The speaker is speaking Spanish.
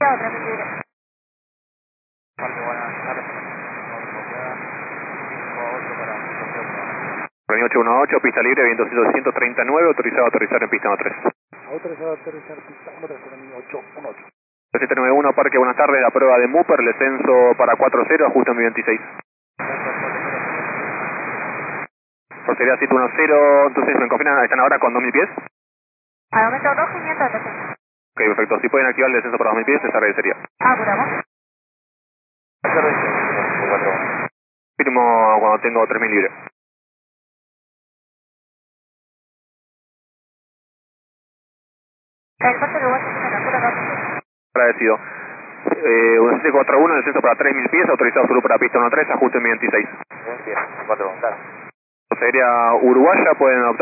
Otra vez libre. Parque, buenas tardes. Reunión 818, pista libre, viento 139, autorizado a aterrizar en pista 13. Autorizado a aterrizar pista 13, 818. 791, Parque, buenas tardes, la prueba de Mooper, descenso para 40, ajuste en mi 26. Sería 710, entonces me confirman, ¿están ahora con 2000 pies? Al momento 2500 descenso. Ok, perfecto, si pueden activar el descenso para 2000 pies, les agradecería. Apuramos. Firmo cuando tengo 3000 libres. El coche de Washington, altura 2000. Agradecido. 1741, descenso para 3000 pies, autorizado solo para pista 13, ajuste en mi 26. Bien, 4, claro. Sería Uruguaya, pueden optar